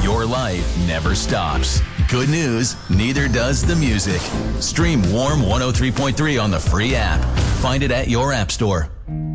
Your life never stops. Good news, neither does the music. Stream Warm 103.3 on the free app. Find it at your app store.